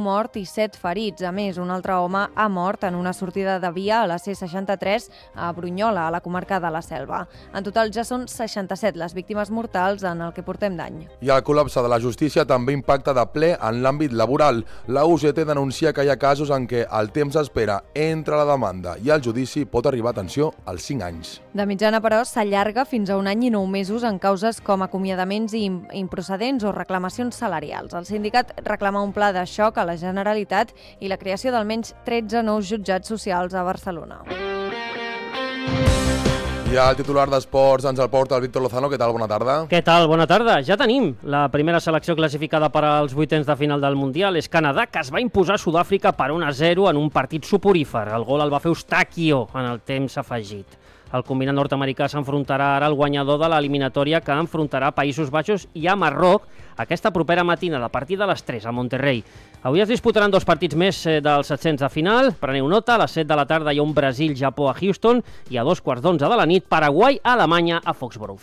mort i 7 ferits. A més, un altre home ha mort en una sortida de via a la C63 a Brunyola, a la comarca de la Selva. En total ja són 67 les víctimes mortals en el que portem d'any. I el col·lapse de la justícia també impacta de ple en l'àmbit laboral. La UGT denuncia que hi ha casos en què el temps d'espera entre la demanda i el judici pot arribar, atenció, als 5 anys. De mitjana, però, s'allarga fins a 1 any i 9 mesos en causes com acomiadaments improcedents o reclamacions salarials. El sindicat reclama un pla de xoc a la Generalitat i la creació d'almenys 13 nous jutjats socials a Barcelona. I el titular d'esports ens el porta el Víctor Lozano. Què tal? Bona tarda. Què tal? Bona tarda. Ja tenim la primera selecció classificada per als vuitens de final del Mundial. És Canadà, que es va imposar a Sud-àfrica per 1-0 en un partit soporífer. El gol el va fer Eustáquio en el temps afegit. El combinat nord-americà s'enfrontarà ara al guanyador de l'eliminatòria, que enfrontarà Països Baixos i a Marroc aquesta propera matinada a partir de les 3 a Monterrey. Avui es disputaran 2 partits més dels 700 de final. Preneu nota, a les 7 de la tarda hi ha un Brasil-Japó a Houston i a 2:15 de la nit Paraguai-Alemanya a Foxborough.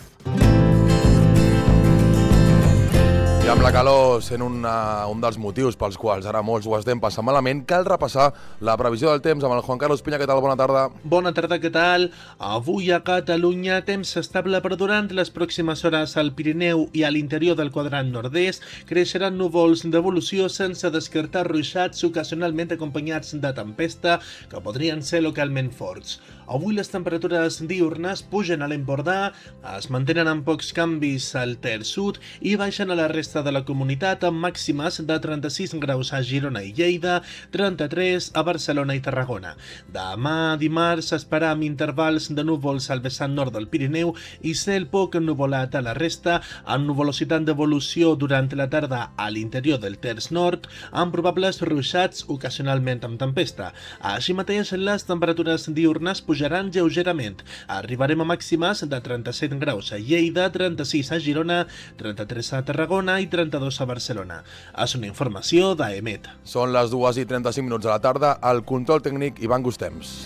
I amb la calor sent un dels motius pels quals ara molts ho estem passant malament, cal repassar la previsió del temps amb el Juan Carlos Piña. Què tal? Bona tarda. Bona tarda, què tal? Avui a Catalunya temps estable, però durant les pròximes hores al Pirineu i a l'interior del quadrant nord-est creixeran núvols d'evolució sense descartar ruixats ocasionalment acompanyats de tempesta que podrien ser localment forts. Avui les temperatures diurnes pugen a l'Empordà, es mantenen amb pocs canvis al Ter Sud i baixen a la resta de la comunitat amb màximes de 36 graus a Girona i Lleida, 33 a Barcelona i Tarragona. Demà dimarts s'espera amb intervals de núvols al vessant nord del Pirineu i cel poc ennuvolat a la resta, amb nuvolositat d'evolució durant la tarda a l'interior del terç nord, amb probables ruixats ocasionalment amb tempesta. Així mateix, les temperatures diurnes pujaran lleugerament. Arribarem a màximes de 37 graus a Lleida, 36 a Girona, 33 a Tarragona i 32 a Barcelona. És una informació d'AEMET. Són les 2:35 de la tarda. Al control tècnic, Ivan Gustems.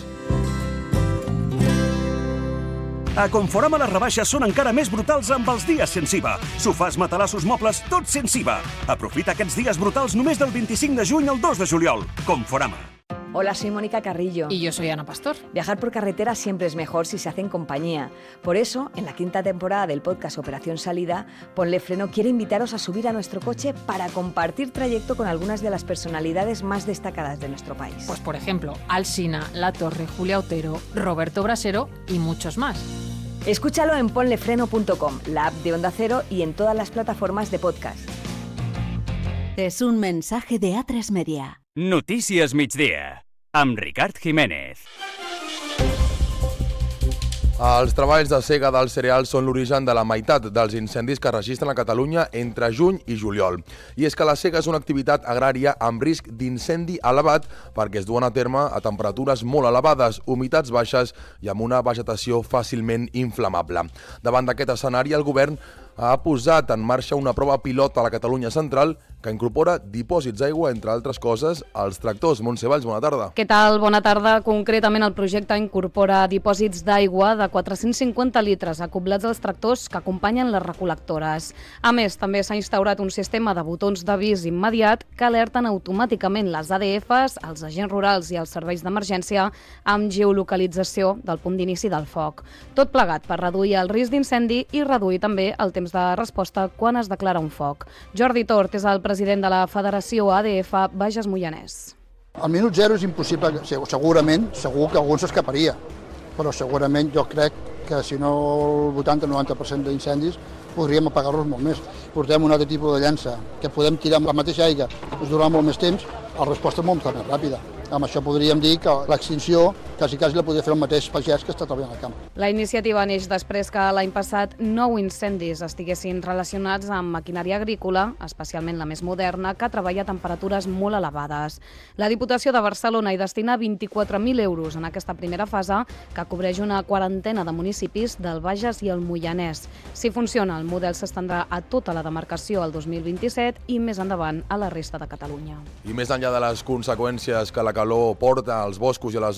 A Conforama les rebaixes són encara més brutals amb els dies sense IVA. Sofàs, matalassos, mobles, tot sense IVA. Aprofita aquests dies brutals només del 25 de juny al 2 de juliol. Conforama. Hola, soy Mónica Carrillo. Y yo soy Ana Pastor. Viajar por carretera siempre es mejor si se hace en compañía. Por eso, en la 5ª temporada del podcast Operación Salida, Ponle Freno quiere invitaros a subir a nuestro coche para compartir trayecto con algunas de las personalidades más destacadas de nuestro país. Pues por ejemplo, Alsina, La Torre, Julia Otero, Roberto Brasero y muchos más. Escúchalo en ponlefreno.com, la app de Onda Cero y en todas las plataformas de podcast. Es un mensaje de A3 Media. Notícies migdia, amb Ricard Jiménez. Els treballs de sega dels cereals són l'origen de la meitat dels incendis que es registren a Catalunya entre juny i juliol. I és que la sega és una activitat agrària amb risc d'incendi elevat perquè es duen a terme a temperatures molt elevades, humitats baixes i amb una vegetació fàcilment inflamable. Davant d'aquest escenari, el govern ha posat en marxa una prova pilot a la Catalunya central que incorpora dipòsits d'aigua, entre altres coses, als tractors. Montse Valls, bona tarda. Què tal? Bona tarda. Concretament, el projecte incorpora dipòsits d'aigua de 450 litres acoblats als tractors que acompanyen les recol·lectores. A més, també s'ha instaurat un sistema de botons d'avís immediat que alerten automàticament les ADFs, els agents rurals i els serveis d'emergència amb geolocalització del punt d'inici del foc. Tot plegat per reduir el risc d'incendi i reduir també el temps de resposta quan es declara un foc. Jordi Tort és el president de la Federació ADF Bages Moianès. Al minut zero és impossible, segurament, segur que algun s'escaparia, però segurament jo crec que si no el 80-90% d'incendis podríem apagar-los molt més. Portem un altre tipus de llança que podem tirar amb la mateixa aigua, ens durarà molt més temps, la resposta és molt més ràpida. Amb això podríem dir que l'extinció quasi la podria fer el mateix pagès que està treballant al camp. La iniciativa neix després que l'any passat 9 incendis estiguessin relacionats amb maquinària agrícola, especialment la més moderna, que treballa a temperatures molt elevades. La Diputació de Barcelona hi destina 24.000 euros en aquesta primera fase, que cobreix una quarantena de municipis del Bages i el Moianès. Si funciona, el model s'estendrà a tota la demarcació el 2027 i més endavant a la resta de Catalunya. I més enllà de les conseqüències que la calor porta als boscos i a les zones agrícoles,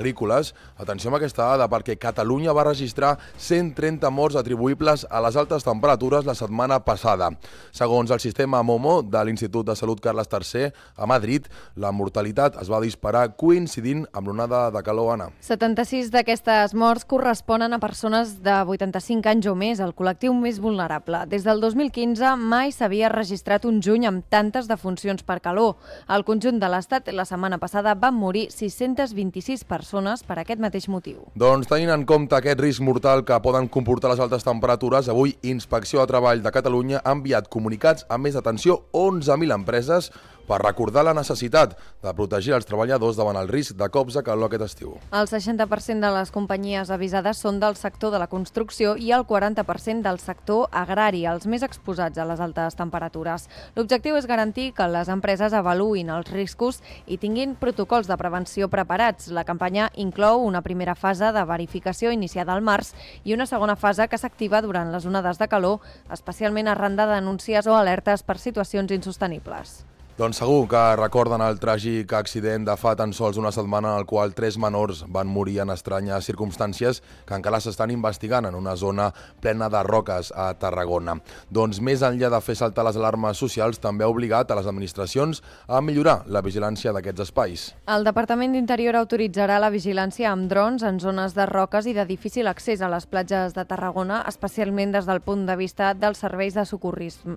agrícoles. Atenció amb aquesta dada, perquè Catalunya va registrar 130 morts atribuïbles a les altes temperatures la setmana passada. Segons el sistema MOMO de l'Institut de Salut Carles III, a Madrid, la mortalitat es va disparar coincidint amb l'onada de calor, Anna. 76 d'aquestes morts corresponen a persones de 85 anys o més, el col·lectiu més vulnerable. Des del 2015 mai s'havia registrat un juny amb tantes defuncions per calor. Al conjunt de l'Estat, la setmana passada van morir 626 persones per aquest mateix motiu. Doncs tenint en compte aquest risc mortal que poden comportar les altes temperatures, avui Inspecció de Treball de Catalunya ha enviat comunicats a més d'atenció 11.000 empreses per recordar la necessitat de protegir els treballadors davant el risc de cops de calor aquest estiu. El 60% de les companyies avisades són del sector de la construcció i el 40% del sector agrari, els més exposats a les altes temperatures. L'objectiu és garantir que les empreses avaluïn els riscos i tinguin protocols de prevenció preparats. La campanya inclou una primera fase de verificació iniciada al març i una segona fase que s'activa durant les onades de calor, especialment arran de denúncies o alertes per situacions insostenibles. Doncs segur que recorden el tràgic accident de fa tan sols una setmana en el qual 3 menors van morir en estranyes circumstàncies que encara s'estan investigant en una zona plena de roques a Tarragona. Doncs més enllà de fer saltar les alarmes socials, també ha obligat a les administracions a millorar la vigilància d'aquests espais. El Departament d'Interior autoritzarà la vigilància amb drons en zones de roques i de difícil accés a les platges de Tarragona, especialment des del punt de vista dels serveis de socorrisme,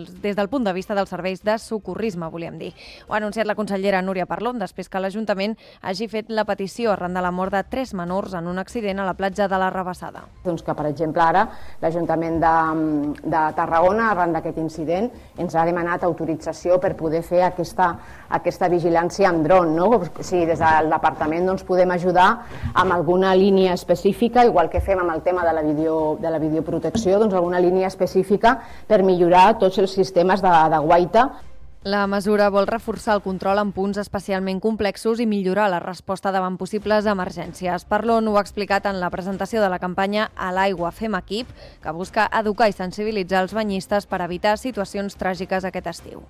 volíem dir. Ho ha anunciat la consellera Núria Parlon després que l'Ajuntament hagi fet la petició arran de la mort de 3 menors en un accident a la platja de la Rabassada. Doncs que, per exemple, ara l'Ajuntament de Tarragona, arran d'aquest incident, ens ha demanat autorització per poder fer aquesta vigilància amb dron. No? Si des del departament podem ajudar amb alguna línia específica, igual que fem amb el tema de la videoprotecció, doncs alguna línia específica per millorar tots els sistemes de guaita. La mesura vol reforçar el control en punts especialment complexos i millorar la resposta davant possibles emergències. Parlon ho ha explicat en la presentació de la campanya A l'aigua fem equip, que busca educar i sensibilitzar els banyistes per evitar situacions tràgiques aquest estiu.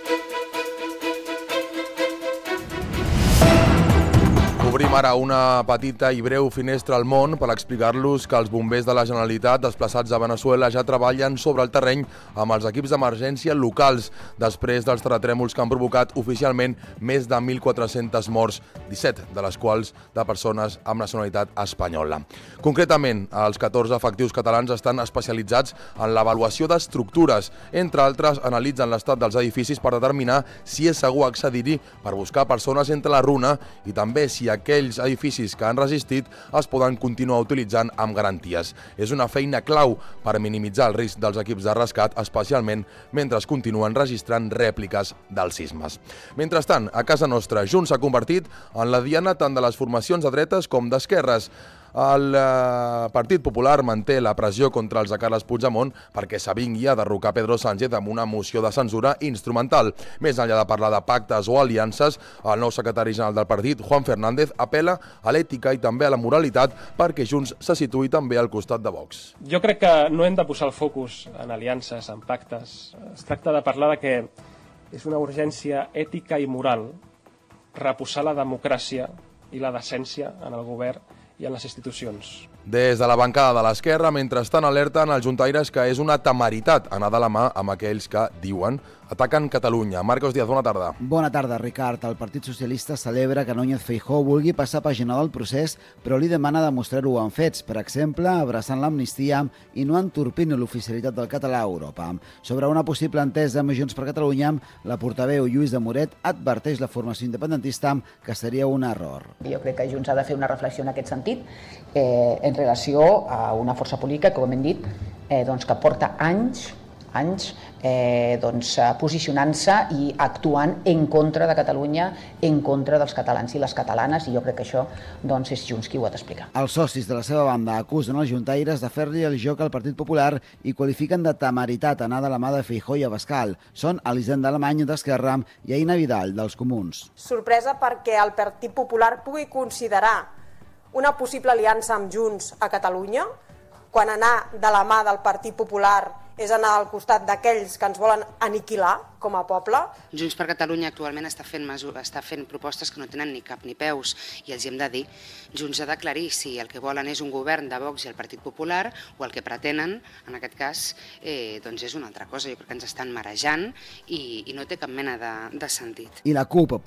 Obrim ara una petita i breu finestra al món per explicar-los que els bombers de la Generalitat desplaçats a Veneçuela ja treballen sobre el terreny amb els equips d'emergència locals després dels terratrèmols que han provocat oficialment més de 1.400 morts, 17 de les quals de persones amb nacionalitat espanyola. Concretament, els 14 efectius catalans estan especialitzats en l'avaluació d'estructures. Entre altres, analitzen l'estat dels edificis per determinar si és segur accedir-hi per buscar persones entre la runa i també si aquells edificis que han resistit es poden continuar utilitzant amb garanties. És una feina clau per minimitzar el risc dels equips de rescat, especialment mentre es continuen registrant rèpliques dels sismes. Mentrestant, a casa nostra, Junts s'ha convertit en la diana tant de les formacions de dretes com d'esquerres. El Partit Popular manté la pressió contra els de Carles Puigdemont perquè s'avingui a derrocar Pedro Sánchez amb una moció de censura instrumental. Més enllà de parlar de pactes o aliances, el nou secretari general del partit, Juan Fernández, apela a l'ètica i també a la moralitat perquè Junts se situï també al costat de Vox. Jo crec que no hem de posar el focus en aliances, en pactes. Es tracta de parlar de que és una urgència ètica i moral reposar la democràcia i la decència en el govern i en les institucions. Des de la bancada de l'esquerra, mentrestant alerten els juntaires que és una temeritat anar de la mà amb aquells que, diuen, ataquen Catalunya. Marcos Díaz, bona tarda. Bona tarda, Ricard. El Partit Socialista celebra que Núñez Feijóo vulgui passar pàgina del procés, però li demana demostrar-ho amb fets, per exemple, abraçant l'amnistia i no entorpint l'oficialitat del català a Europa. Sobre una possible entesa amb Junts per Catalunya, la portaveu Lluís de Moret adverteix la formació independentista que seria un error. Jo crec que Junts ha de fer una reflexió en aquest sentit en relació a una força política, com hem dit, que porta anys posicionant-se i actuant en contra de Catalunya, en contra dels catalans i les catalanes, i jo crec que això és Junts qui ho ha d'explicar. Els socis de la seva banda acusen els juntaires de fer-li el joc al Partit Popular i qualifiquen de temeritat anar de la mà de Feijóo i Abascal. Són Elisenda Alemany d'Esquerra i Aina Vidal dels Comuns. Sorpresa perquè el Partit Popular pugui considerar una possible aliança amb Junts a Catalunya, quan anar de la mà del Partit Popular és anar al costat d'aquells que ens volen aniquilar com a poble. Junts per Catalunya actualment està fent propostes que no tenen ni cap ni peus i els hi hem de dir. Junts ha d'aclarir si el que volen és un govern de Vox i el Partit Popular o el que pretenen, en aquest cas, doncs és una altra cosa. Jo crec que ens estan marejant i no té cap mena de sentit. I la CUP